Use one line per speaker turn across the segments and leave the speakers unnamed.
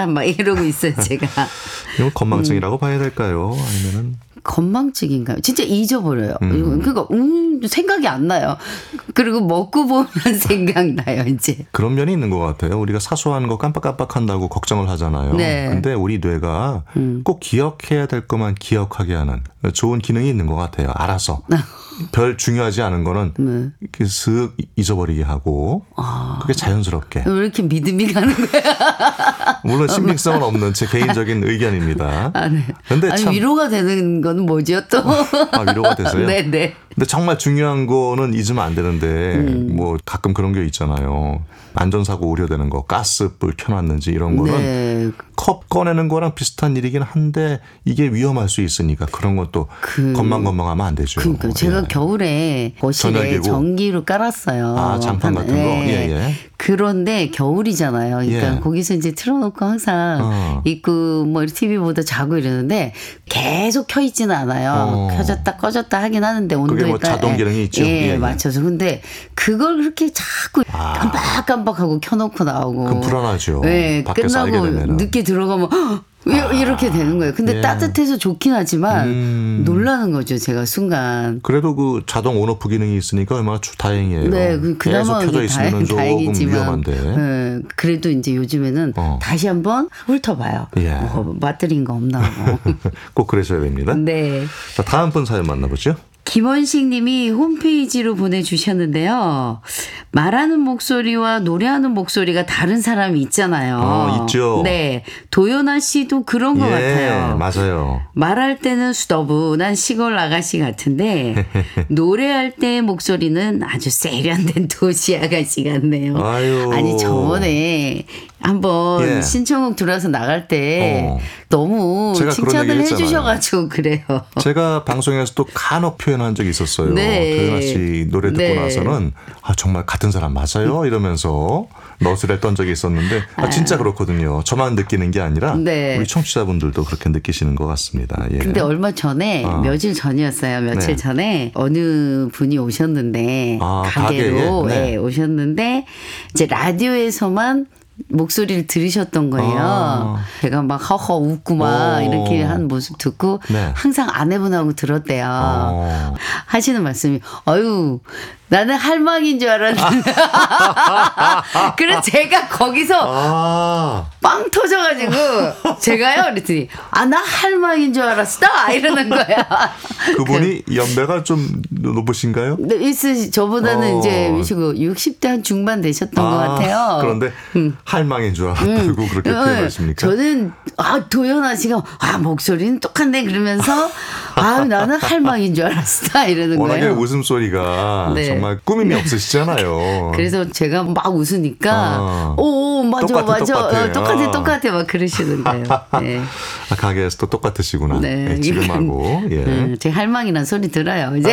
막 이러고 있어요, 제가.
이건 건망증이라고 봐야 될까요? 아니면은
건망증인가요? 진짜 잊어버려요. 그러니까 생각이 안 나요. 그리고 먹고 보면 생각나요, 이제.
그런 면이 있는 것 같아요. 우리가 사소한 거 깜빡깜빡한다고 걱정을 하잖아요.
네.
근데 우리 뇌가 꼭 기억해야 될 것만 기억하게 하는 좋은 기능이 있는 것 같아요. 알아서. 별 중요하지 않은 거는
네.
이렇게 슥 잊어버리게 하고 그게 자연스럽게.
왜 이렇게 믿음이 가는 거야?
물론 신빙성은 없는 제 개인적인 의견입니다.
네.
근데
아니,
참
위로가 되는 건 뭐죠 또?
위로가 되세요?
네네.
근데 정말 중요한 거는 잊으면 안 되는데 뭐 가끔 그런 게 있잖아요. 안전사고 우려되는 거, 가스불 켜놨는지 이런 거는
네.
컵 꺼내는 거랑 비슷한 일이긴 한데 이게 위험할 수 있으니까 그런 것도 건망건망하면 안 되죠.
그러니까 제가 겨울에 거실에
전화기고.
전기로 깔았어요.
장판 같은 거.
네.
예.
그런데 겨울이잖아요. 그러니까
예.
거기서 이제 틀어놓고 항상 있고 뭐 TV 보다 자고 이러는데 계속 켜 있지는 않아요. 켜졌다 꺼졌다 하긴 하는데 온도에
그게 뭐 자동 기능이 있죠. 예.
맞춰서. 근데 그걸 그렇게 자꾸 깜빡깜빡하고 켜놓고 나오고.
그럼 불안하죠.
네,
밖에서 알게
끝나고
되면은.
늦게 들어가면 이렇게 되는 거예요. 근데
예.
따뜻해서 좋긴 하지만 놀라는 거죠. 제가 순간.
그래도 그 자동 온오프 기능이 있으니까 얼마나 다행이에요.
네,
계속
그나마
켜져 있으면 조금
다행이지만,
위험한데.
네, 그래도 이제 요즘에는 다시 한번 훑어봐요.
예.
뭐 맞들인 거 없나 뭐.
꼭 그러셔야 됩니다.
네.
자, 다음 분 사연 만나보죠.
김원식 님이 홈페이지로 보내주셨는데요. 말하는 목소리와 노래하는 목소리가 다른 사람이 있잖아요.
있죠.
네. 도연아 씨도 그런 것 같아요.
맞아요.
말할 때는 수더분한 시골 아가씨 같은데 노래할 때 목소리는 아주 세련된 도시 아가씨 같네요.
아유.
아니 저번에 한번 신청곡 들어와서 나갈 때 너무
제가
칭찬을 해주셔가지고 그래요.
제가 방송에서도 간혹 표현한 적이 있었어요.
네.
도연아 씨 노래 듣고 나서는 정말 같은 사람 맞아요? 이러면서 넛을 했던 적이 있었는데 진짜 그렇거든요. 저만 느끼는 게 아니라 우리 청취자분들도 그렇게 느끼시는 것 같습니다. 예.
근데 얼마 전에 며칠 전이었어요. 며칠 전에 어느 분이 오셨는데 가게로 오셨는데 이제 라디오에서만 목소리를 들으셨던 거예요. 제가 막 허허 웃고 막 이렇게 한 모습 듣고 항상 아내분하고 들었대요. 하시는 말씀이 아유 나는 할망인 줄 알았는데 그래서 제가 거기서 빵 터져가지고 제가요 그랬더니 나 할망인 줄 알았어 이러는 거야.
그분이 연배가 좀 높으신가요?
네, 저보다는 이제 60대 한 중반 되셨던 것 같아요.
그런데 할망인 줄 알았다고 그렇게 표현하십니까?
저는 도연아 씨가 목소리는 똑같네 그러면서 나는 할망인 줄 알았어 이러는
워낙에
거예요.
웃음소리가 정말 꾸밈이 없으시잖아요.
그래서 제가 막 웃으니까 똑같아 막 그러시는 거예요. 네.
가게에서도 똑같으시구나. 지금하고.
제 할망이란 소리 들어요 이제.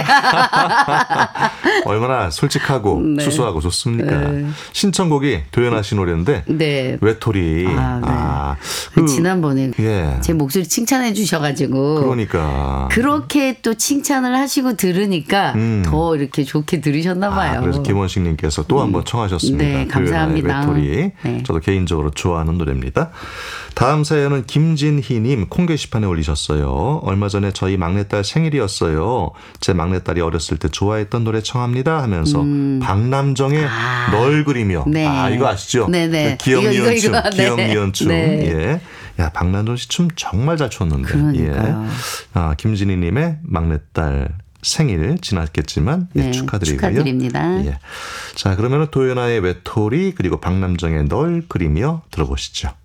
얼마나 솔직하고 수수하고 좋습니까? 신청곡이 도연아 씨 노래인데 외톨이.
지난번에 제 목소리 칭찬해 주셔가지고
그러니까
그렇게 또 칭찬을 하시고 들으니까 더 이렇게 좋게 들으셨나 봐요.
그래서 김원식님께서 또 한번 청하셨습니다.
네, 감사합니다.
외톨이. 저도 개인적으로 좋아하는 노래입니다. 다음 사연은 김진희님 콩 게시판에 올리셨어요. 얼마 전에 저희 막내딸 생일이었어요. 제 막내딸이 어렸을 때 좋아했던 노래 청합니다 하면서 박남정의 널 그리며 이거 아시죠?
네네.
기억니은춤 기억니은춤. 예. 야, 박남정 씨 춤 정말 잘 췄는데.
그러니까요.
김진희님의 막내딸 생일 지났겠지만 축하드리고요.
축하드립니다.
자, 그러면 도연아의 외톨이 그리고 박남정의 널 그리며 들어보시죠.